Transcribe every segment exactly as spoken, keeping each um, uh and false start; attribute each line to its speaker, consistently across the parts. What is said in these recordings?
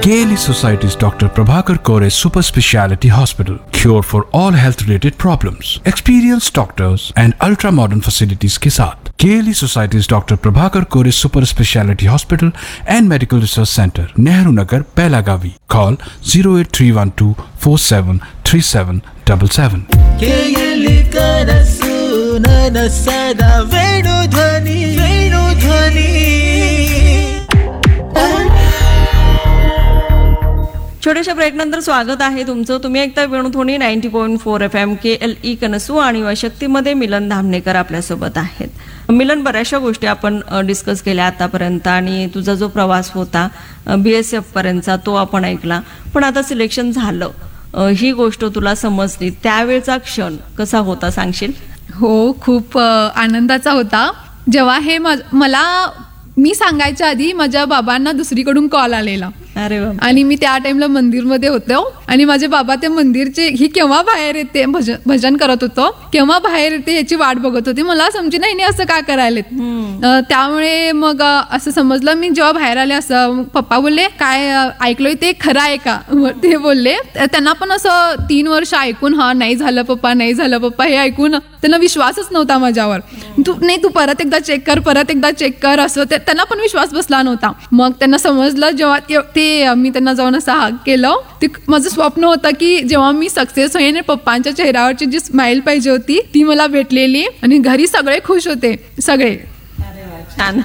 Speaker 1: K L E Society's Doctor Prabhakar Kore Super Speciality Hospital. Cure for all health related problems. Experienced doctors and ultra modern facilities के साथ K L E Society's Doctor Prabhakar Kore Super Speciality Hospital and Medical Research Center, Nehru Nagar, Pelagavi. Call zero eight three one two four seven three seven seven seven.
Speaker 2: K L E Kanasu Nana Sada Venu Dhwani Venu Dhwani.
Speaker 3: छोट्याशा ब्रेकनंतर स्वागत आहे तुमचं. तुम्ही ऐकता Venudhwani ninety point four F M के L E कनसू आणि शक्तीमध्ये मिलन धामणेकर आपल्यासोबत आहेत. मिलन, बऱ्याचशा गोष्टी आपण डिस्कस केल्या आतापर्यंत आणि तुझा जो प्रवास होता बी एस एफ पर्यंतचा तो आपण ऐकला. पण आता सिलेक्शन झालं, ही गोष्ट तुला समजली, त्यावेळचा क्षण कसा होता सांगशील?
Speaker 4: हो, खूप आनंदाचा होता. जेव्हा हे मला मी सांगायच्या आधी माझ्या बाबांना दुसरीकडून कॉल आलेला.
Speaker 3: अरे वा.
Speaker 4: आणि मी त्या टाइमला मंदिरमध्ये होतो आणि माझे बाबा ते मंदिरचे ही केव्हा बाहेर येते, भजन भजन करत होतो, केव्हा बाहेर येते याची वाट बघत होती. मला समजी नाही असं का करायलेत. त्यामुळे मग असं समजलं. मी जेव्हा बाहेर आले असं पप्पा बोलले काय ऐकलोय ते खरं आहे का, ते बोलले. त्यांना पण असं तीन वर्ष ऐकून हा नाही झालं पप्पा नाही झालं पप्पा हे ऐकून त्यांना विश्वासच नव्हता माझ्यावर. तू नाही तू परत एकदा चेक कर परत एकदा चेक कर असं त्यांना पण विश्वास बसला नव्हता. मग त्यांना समजलं जेव्हा ते मी त्यांना जाऊन असं हाक केलं. ते माझं स्वप्न होतं की जेव्हा मी सक्सेस होईन पप्पांच्या चेहऱ्यावरची जी स्माइल पाहिजे होती ती मला भेटलेली आणि घरी सगळे खुश होते सगळे.
Speaker 3: छान.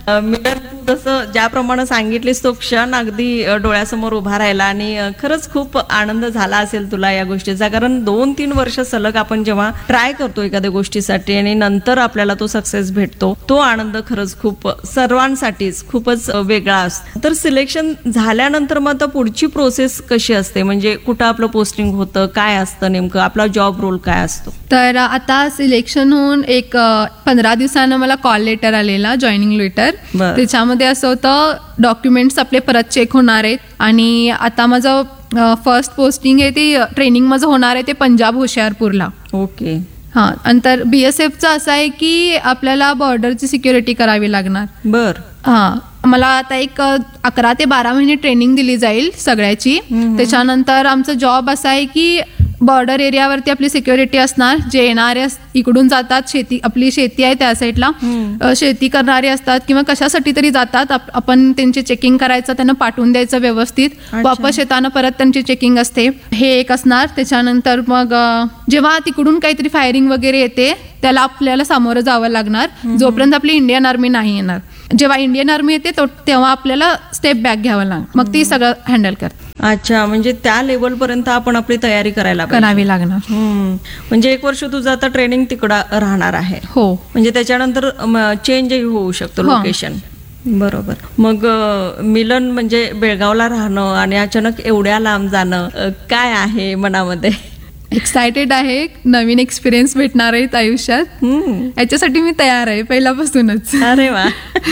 Speaker 3: जसं ज्याप्रमाणे सांगितलीस तो क्षण अगदी डोळ्यासमोर उभा राहिला आणि खरंच खूप आनंद झाला असेल तुला या गोष्टीचा. कारण दोन तीन वर्ष सलग आपण जेव्हा ट्राय करतो एखाद्या गोष्टीसाठी आणि नंतर आपल्याला तो सक्सेस भेटतो, तो आनंद खरंच खूप सर्वांसाठीच खूपच वेगळा असतो. तर सिलेक्शन झाल्यानंतर मग आता पुढची प्रोसेस कशी असते, म्हणजे कुठं आपलं पोस्टिंग होतं, काय असतं नेमकं, आपला जॉब रोल काय असतो?
Speaker 4: तर आता सिलेक्शन होऊन एक पंधरा दिवसानं मला कॉल लेटर आलेला, जॉईनिंग लेटर. त्याच्यामध्ये असं होतं डॉक्युमेंट्स आपले परत चेक होणार आहेत आणि आता माझं फर्स्ट पोस्टिंग आहे ते ट्रेनिंग माझं होणार आहे ते पंजाब होशियारपूरला.
Speaker 3: ओके.
Speaker 4: हां. नंतर बी एस एफचं असं आहे की आपल्याला बॉर्डरची सिक्युरिटी करावी लागणार.
Speaker 3: बर.
Speaker 4: हां. मला आता एक अकरा ते बारा महिने ट्रेनिंग दिली जाईल सगळ्याची. त्याच्यानंतर आमचं जॉब असा आहे की बॉर्डर एरियावरती आपली सिक्युरिटी असणार. जे येणारे इकडून जातात, शेती आपली शेती आहे त्या साईडला शेती करणारे असतात किंवा कशासाठी तरी जातात, आपण त्यांची चेकिंग करायचं, त्यांना पाठवून द्यायचं व्यवस्थित. वापस येताना परत त्यांची चेकिंग असते. हे एक असणार. त्याच्यानंतर मग जेव्हा तिकडून काहीतरी फायरिंग वगैरे येते त्याला आपल्याला सामोरं जावं लागणार जोपर्यंत आपली इंडियन आर्मी नाही येणार. जेव्हा इंडियन आर्मी येते तेव्हा आपल्याला स्टेप बॅक घ्यावं लागणार, मग ती सगळं हँडल कर.
Speaker 3: अच्छा, म्हणजे त्या लेवल पर्यंत आपण आपली तयारी करायला
Speaker 4: करावी लागणार.
Speaker 3: म्हणजे एक वर्ष तुझं आता ट्रेनिंग तिकडं राहणार आहे.
Speaker 4: हो.
Speaker 3: म्हणजे त्याच्यानंतर चेंजही होऊ शकतो लोकेशन. बरोबर. मग मिलन, म्हणजे बेळगावला राहणं आणि अचानक एवढ्या लांब जाणं, काय आहे मनामध्ये?
Speaker 4: एक्सायटेड आहे, नवीन एक्सपिरियन्स भेटणार आहेत आयुष्यात, याच्यासाठी मी तयार आहे पहिल्यापासूनच.
Speaker 3: अरे वा.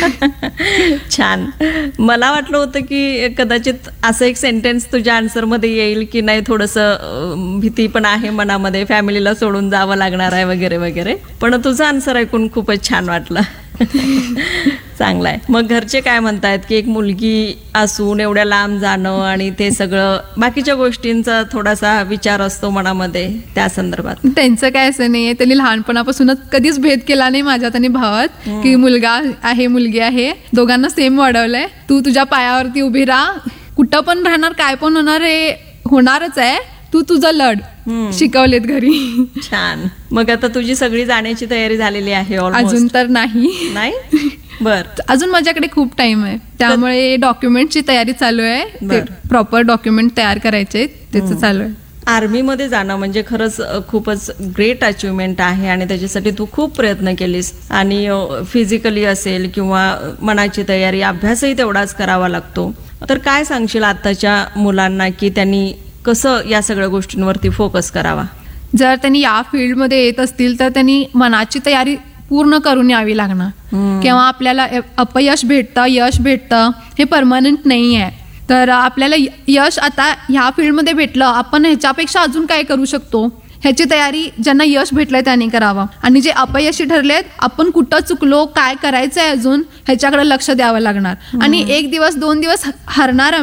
Speaker 3: छान. मला वाटलं होतं की कदाचित असं एक सेंटेन्स तुझ्या आन्सर मध्ये येईल की नाही, थोडंसं भीती पण आहे मनामध्ये, फॅमिलीला सोडून जावं लागणार आहे वगैरे वगैरे, पण तुझं आन्सर ऐकून खूपच छान वाटलं. चांगलं आहे. मग घरचे काय म्हणतायत की एक मुलगी असून एवढ्या लांब जाणं आणि ते सगळं बाकीच्या गोष्टींचा थोडासा विचार असतो मनामध्ये, त्या संदर्भात?
Speaker 4: त्यांचं काय असं नाहीये, त्यांनी लहानपणापासूनच कधीच भेद केला नाही माझ्यात आणि भावात की मुलगा आहे मुलगी आहे, दोघांना सेम वाढवलंय. तू तुझ्या पायावरती उभी राहा, कुठं पण राहणार, काय पण होणार हे होणारच आहे, तू तुझं लढ, शिकवलेत घरी.
Speaker 3: छान. मग आता तुझी सगळी जाण्याची तयारी झालेली आहे?
Speaker 4: अजून तर नाही.
Speaker 3: नाही. बर.
Speaker 4: अजून माझ्याकडे खूप टाइम आहे, त्यामुळे डॉक्युमेंटची तयारी चालू आहे. प्रॉपर डॉक्युमेंट तयार करायचे, त्याचं चालू आहे.
Speaker 3: आर्मीमध्ये जाणं म्हणजे खरंच खूपच ग्रेट अचिव्हमेंट आहे आणि त्याच्यासाठी तू खूप प्रयत्न केलीस आणि फिजिकली असेल किंवा मनाची तयारी, अभ्यासही तेवढाच करावा लागतो. तर काय सांगशील आताच्या मुलांना की त्यांनी कसं या सगळ्या गोष्टींवरती फोकस करावा?
Speaker 4: जर त्यांनी या फील्डमध्ये येत असतील तर त्यांनी मनाची तयारी पूर्ण करून यावी लागणार. किंवा आपल्याला अपयश भेटतं, यश भेटतं, हे परमनंट नाही आहे. तर आपल्याला यश आता ह्या फील्डमध्ये भेटलं, आपण ह्याच्यापेक्षा अजून काय करू शकतो ह्याची तयारी ज्यांना यश भेटलंय त्यांनी करावं. आणि जे अपयशी ठरलेत, आपण कुठं चुकलो, काय करायचंय अजून ह्याच्याकडे लक्ष द्यावं लागणार. आणि एक दिवस दोन दिवस हरणार आम्ही,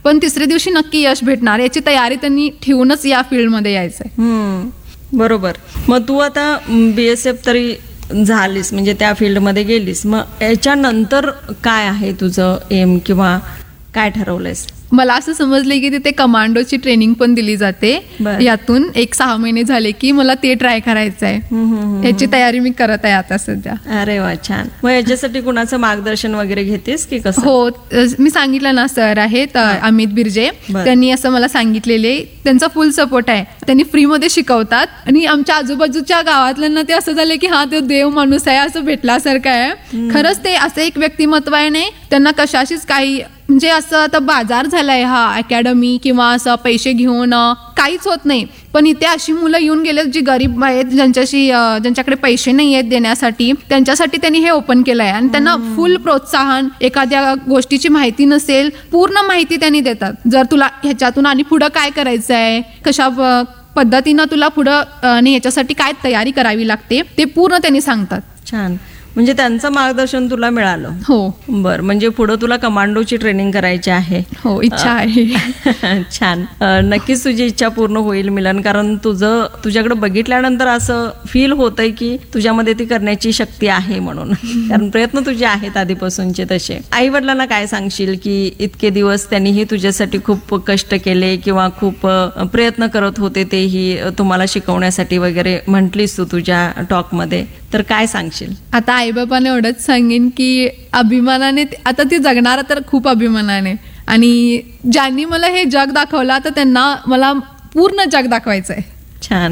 Speaker 4: पण तिसऱ्या दिवशी नक्की यश भेटणार याची तयारी त्यांनी ठेवूनच या फील्डमध्ये यायचंय.
Speaker 3: हम्म, बरोबर. मग तू आता बी एस एफ तरी झालीस, म्हणजे त्या फील्डमध्ये गेलीस, मग याच्यानंतर काय आहे तुझं एम किंवा काय ठरवलंयस?
Speaker 4: मला असं समजलंय की तिथे कमांडोची ट्रेनिंग पण दिली जाते.
Speaker 3: बर.
Speaker 4: यातून एक सहा महिने झाले की मला ते ट्राय करायचं आहे. याची तयारी मी करत आहे आता सध्या.
Speaker 3: अरे वा, छान. मग याच्यासाठी कुणाचं मार्गदर्शन वगैरे घेतेस की कसं?
Speaker 4: हो, मी सांगितलं ना, सर आहेत अमित बिर्जे,
Speaker 3: बर.
Speaker 4: त्यांनी असं मला सांगितलेले. त्यांचा फुल सपोर्ट आहे. त्यांनी फ्रीमध्ये शिकवतात आणि आमच्या आजूबाजूच्या गावातल्यांना ते असं झालं की हा तो देव माणूस आहे असं भेटल्यासारखं आहे. खरंच ते असं एक व्यक्तिमत्व आहे. नाही त्यांना कशाशीच काही म्हणजे असं आता बाजार झालाय हा अकॅडमी किंवा असं पैसे घेऊन काहीच होत नाही. पण इथे अशी मुलं येऊन गेले जी गरीब आहेत, ज्यांच्याशी ज्यांच्याकडे पैसे नाही आहेत देण्यासाठी, त्यांच्यासाठी त्यांनी हे ओपन केलं आहे. आणि त्यांना फुल प्रोत्साहन, एखाद्या गोष्टीची माहिती नसेल पूर्ण माहिती त्यांनी देतात. जर तुला ह्याच्यातून आणि पुढं काय करायचं आहे, कशा पद्धतीनं तुला पुढं आणि ह्याच्यासाठी काय तयारी करावी लागते ते पूर्ण त्यांनी सांगतात.
Speaker 3: छान. म्हणजे त्यांचं मार्गदर्शन तुला मिळालं.
Speaker 4: हो.
Speaker 3: बर, म्हणजे पुढे तुला कमांडोची ट्रेनिंग करायची आहे.
Speaker 4: हो, इच्छा आहे.
Speaker 3: छान. नक्कीच तुझी इच्छा पूर्ण होईल मिलन, कारण तुझं तुझ्याकडे बघितल्यानंतर असं फील होतंय की तुझ्यामध्ये ती करण्याची शक्ती आहे म्हणून. कारण प्रयत्न तुझे आहेत आधीपासूनचे तसे. आई वडिलांना काय सांगशील की इतके दिवस त्यांनीही तुझ्यासाठी खूप कष्ट केले किंवा खूप प्रयत्न करत होते, तेही तुम्हाला शिकवण्यासाठी वगैरे म्हटलीस तू तुझ्या टॉकमध्ये, तर काय सांगशील?
Speaker 4: आता आईबाबाने एवढंच सांगेन की अभिमानाने, आता ती जगणार तर खूप अभिमानाने, आणि ज्यांनी मला हे जग दाखवलं आता त्यांना मला पूर्ण जग दाखवायचं आहे.
Speaker 3: छान.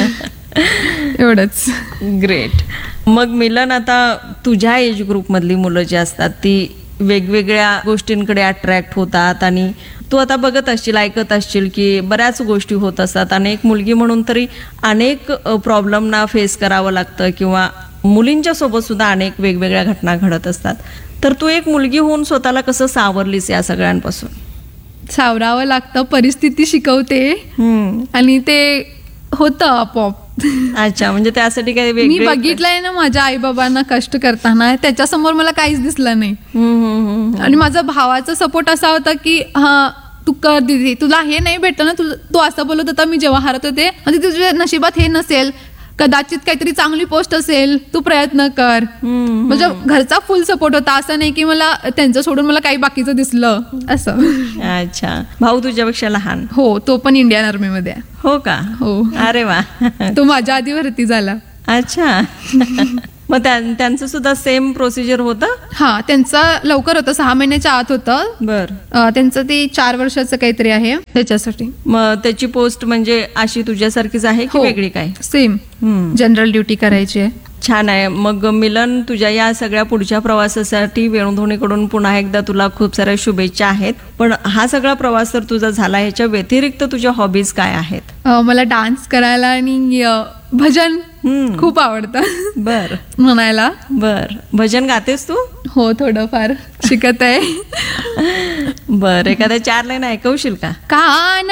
Speaker 4: एवढंच.
Speaker 3: ग्रेट. मग मिलन, आता तुझ्या एज ग्रुपमधली मुलं जी असतात ती वेगवेगळ्या गोष्टींकडे अट्रॅक्ट होतात, आणि तू आता बघत असशील, ऐकत असशील की बऱ्याच गोष्टी होत असतात. आणि एक मुलगी म्हणून तरी अनेक प्रॉब्लेमना फेस करावं लागतं, किंवा मुलींच्या सोबत सुद्धा अनेक वेगवेगळ्या घटना घडत असतात. तर तू एक मुलगी होऊन स्वतःला कसं सावरलीस या सगळ्यांपासून?
Speaker 4: सावरावं लागतं, परिस्थिती शिकवते आणि ते होतं आपोआप.
Speaker 3: अच्छा, म्हणजे त्यासाठी काही
Speaker 4: मी
Speaker 3: वेगळे
Speaker 4: बघितलंय ना माझ्या आई बाबांना कष्ट करताना, त्याच्यासमोर मला काहीच दिसलं नाही.
Speaker 3: हम्म, हम्म, हम्म.
Speaker 4: आणि माझा भावाचा सपोर्ट असा होता की हा तू कर दीदी, तुला हे नाही भेटलं ना, तू तू असं बोलत होता मी जेव्हा हारत होते, आणि तुझ्या नशिबात हे नसेल, कदाचित काहीतरी चांगली पोस्ट असेल, तू प्रयत्न कर. म्हणजे घरचा फुल सपोर्ट होता. असं नाही की मला त्यांचं सोडून मला काही बाकीचं दिसलं असं.
Speaker 3: अच्छा. भाऊ तुझ्यापेक्षा लहान?
Speaker 4: हो, तो पण इंडियन आर्मी मध्ये आहे.
Speaker 3: हो का?
Speaker 4: हो.
Speaker 3: अरे वा.
Speaker 4: तो माझ्या आधी भरती झाला.
Speaker 3: अच्छा. मग त्यां- त्यांचं सुद्धा सेम प्रोसिजर होतं?
Speaker 4: हा, त्यांचं लवकर होतं, सहा महिन्याच्या आत होतं.
Speaker 3: बर.
Speaker 4: अं, त्यांचं ते चार वर्षाचं काहीतरी आहे त्याच्यासाठी.
Speaker 3: मग त्याची पोस्ट म्हणजे अशी तुझ्यासारखीच आहे की
Speaker 4: हो.
Speaker 3: वेगळी काय?
Speaker 4: सेम
Speaker 3: हम्म.
Speaker 4: जनरल ड्युटी करायची आहे.
Speaker 3: छान आहे. मग मिलन, तुझ्या या सगळ्या पुढच्या प्रवासासाठी वेणुध्वनीकडून पुन्हा एकदा तुला खूप साऱ्या शुभेच्छा आहेत. पण हा सगळा प्रवास तर तुझा झाला, ह्याच्या व्यतिरिक्त तुझ्या हॉबीज काय आहेत?
Speaker 4: अं, मला डान्स करायला आणि अं, भजन
Speaker 3: हम्म.
Speaker 4: खूप आवडतं
Speaker 3: बर
Speaker 4: म्हणायला.
Speaker 3: बर. भजन गातेस तू?
Speaker 4: हो, थोडंफार शिकत आहे.
Speaker 3: बर. एखाद्या चार लाईन ऐकवशील का?
Speaker 4: कान